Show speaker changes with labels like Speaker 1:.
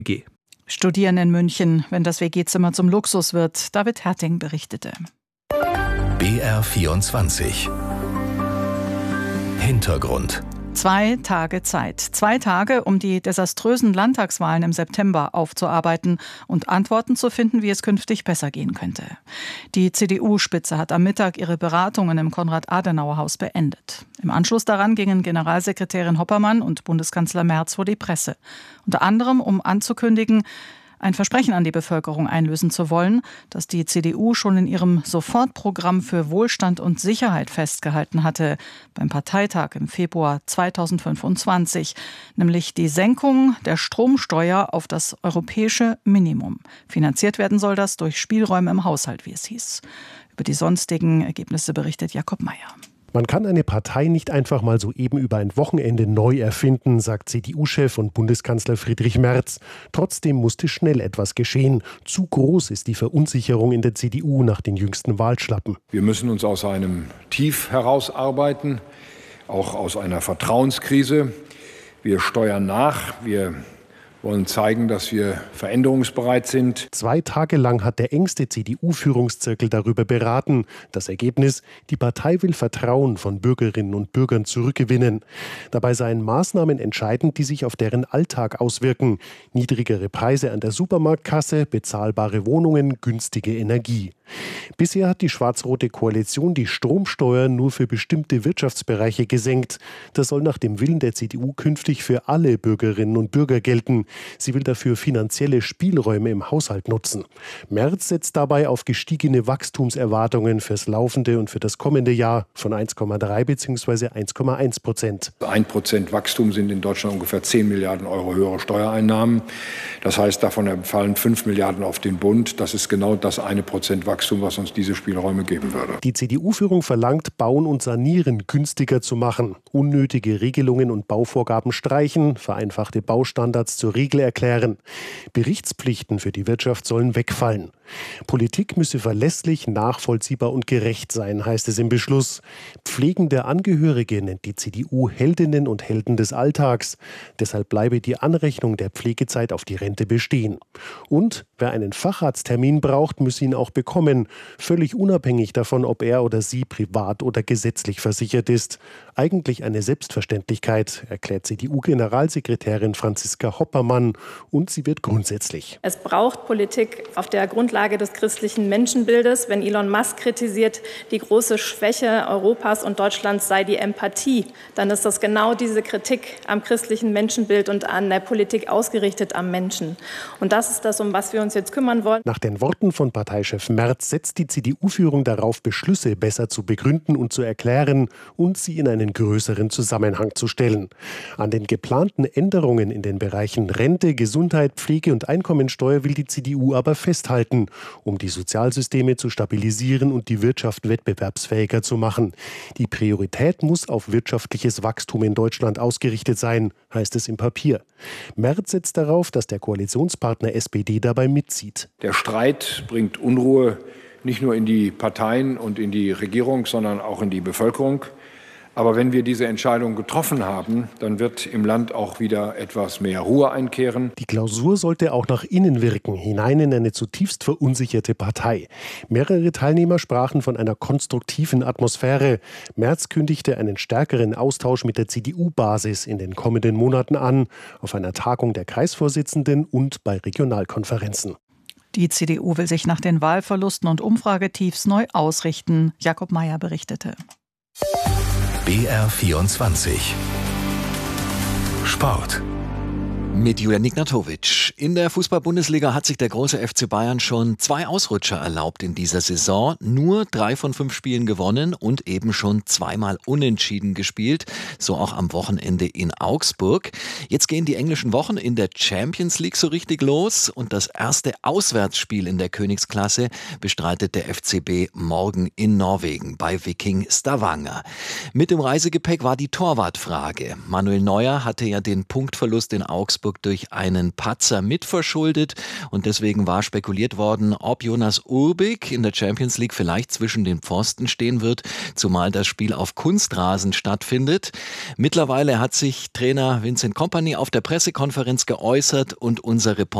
Speaker 1: G.
Speaker 2: Studieren in München, wenn das WG-Zimmer zum Luxus wird. David Herting berichtete.
Speaker 3: BR24 Hintergrund.
Speaker 2: 2 Tage Zeit. 2 Tage, um die desaströsen Landtagswahlen im September aufzuarbeiten und Antworten zu finden, wie es künftig besser gehen könnte. Die CDU-Spitze hat am Mittag ihre Beratungen im Konrad-Adenauer-Haus beendet. Im Anschluss daran gingen Generalsekretärin Hoppermann und Bundeskanzler Merz vor die Presse. Unter anderem, um anzukündigen, ein Versprechen an die Bevölkerung einlösen zu wollen, das die CDU schon in ihrem Sofortprogramm für Wohlstand und Sicherheit festgehalten hatte, beim Parteitag im Februar 2025, nämlich die Senkung der Stromsteuer auf das europäische Minimum. Finanziert werden soll das durch Spielräume im Haushalt, wie es hieß. Über die sonstigen Ergebnisse berichtet Jakob Mayer.
Speaker 4: Man kann eine Partei nicht einfach mal so eben über ein Wochenende neu erfinden, sagt CDU-Chef und Bundeskanzler Friedrich Merz. Trotzdem musste schnell etwas geschehen. Zu groß ist die Verunsicherung in der CDU nach den jüngsten Wahlschlappen.
Speaker 5: Wir müssen uns aus einem Tief herausarbeiten, auch aus einer Vertrauenskrise. Wir steuern nach, wir wollen zeigen, dass wir veränderungsbereit sind.
Speaker 4: 2 Tage lang hat der engste CDU-Führungszirkel darüber beraten. Das Ergebnis: Die Partei will Vertrauen von Bürgerinnen und Bürgern zurückgewinnen. Dabei seien Maßnahmen entscheidend, die sich auf deren Alltag auswirken. Niedrigere Preise an der Supermarktkasse, bezahlbare Wohnungen, günstige Energie. Bisher hat die schwarz-rote Koalition die Stromsteuer nur für bestimmte Wirtschaftsbereiche gesenkt. Das soll nach dem Willen der CDU künftig für alle Bürgerinnen und Bürger gelten. Sie will dafür finanzielle Spielräume im Haushalt nutzen. Merz setzt dabei auf gestiegene Wachstumserwartungen fürs laufende und für das kommende Jahr von 1,3 bzw. 1,1%.
Speaker 5: 1% Wachstum sind in Deutschland ungefähr 10 Milliarden Euro höhere Steuereinnahmen. Das heißt, davon fallen 5 Milliarden auf den Bund. Das ist genau das 1% Wachstum, was uns diese Spielräume geben würde.
Speaker 4: Die CDU-Führung verlangt, Bauen und Sanieren günstiger zu machen, unnötige Regelungen und Bauvorgaben streichen, vereinfachte Baustandards zur Regel erklären. Berichtspflichten für die Wirtschaft sollen wegfallen. Politik müsse verlässlich, nachvollziehbar und gerecht sein, heißt es im Beschluss. Pflegende Angehörige nennt die CDU Heldinnen und Helden des Alltags. Deshalb bleibe die Anrechnung der Pflegezeit auf die Rente bestehen. Und wer einen Facharzttermin braucht, müsse ihn auch bekommen, völlig unabhängig davon, ob er oder sie privat oder gesetzlich versichert ist. Eigentlich eine Selbstverständlichkeit, erklärt CDU-Generalsekretärin Franziska Hoppermann, und sie wird grundsätzlich.
Speaker 6: Es braucht Politik auf der Grundlage des christlichen Menschenbildes. Wenn Elon Musk kritisiert, die große Schwäche Europas und Deutschlands sei die Empathie, dann ist das genau diese Kritik am christlichen Menschenbild und an der Politik ausgerichtet am Menschen. Und das ist das, um was wir uns jetzt kümmern wollen.
Speaker 4: Nach den Worten von Parteichef Merz setzt die CDU-Führung darauf, Beschlüsse besser zu begründen und zu erklären und sie in einen größeren Zusammenhang zu stellen. An den geplanten Änderungen in den Bereichen Rente, Gesundheit, Pflege und Einkommensteuer will die CDU aber festhalten, um die Sozialsysteme zu stabilisieren und die Wirtschaft wettbewerbsfähiger zu machen. Die Priorität muss auf wirtschaftliches Wachstum in Deutschland ausgerichtet sein, heißt es im Papier. Merz setzt darauf, dass der Koalitionspartner SPD dabei mitzieht.
Speaker 5: Der Streit bringt Unruhe nicht nur in die Parteien und in die Regierung, sondern auch in die Bevölkerung. Aber wenn wir diese Entscheidung getroffen haben, dann wird im Land auch wieder etwas mehr Ruhe einkehren.
Speaker 4: Die Klausur sollte auch nach innen wirken, hinein in eine zutiefst verunsicherte Partei. Mehrere Teilnehmer sprachen von einer konstruktiven Atmosphäre. Merz kündigte einen stärkeren Austausch mit der CDU-Basis in den kommenden Monaten an, auf einer Tagung der Kreisvorsitzenden und bei Regionalkonferenzen.
Speaker 2: Die CDU will sich nach den Wahlverlusten und Umfragetiefs neu ausrichten. Jakob Mayer berichtete.
Speaker 3: BR24 Sport.
Speaker 7: Mit Julian Ignatowitsch. In der Fußball-Bundesliga hat sich der große FC Bayern schon 2 Ausrutscher erlaubt in dieser Saison. Nur 3 von 5 Spielen gewonnen und eben schon 2-mal unentschieden gespielt. So auch am Wochenende in Augsburg. Jetzt gehen die englischen Wochen in der Champions League so richtig los. Und das erste Auswärtsspiel in der Königsklasse bestreitet der FCB morgen in Norwegen bei Viking Stavanger. Mit dem Reisegepäck war die Torwartfrage. Manuel Neuer hatte ja den Punktverlust in Augsburg Augsburg durch einen Patzer mitverschuldet. Und deswegen war spekuliert worden, ob Jonas Urbik in der Champions League vielleicht zwischen den Pfosten stehen wird, zumal das Spiel auf Kunstrasen stattfindet. Mittlerweile hat sich Trainer Vincent Kompany auf der Pressekonferenz geäußert und unser Reporter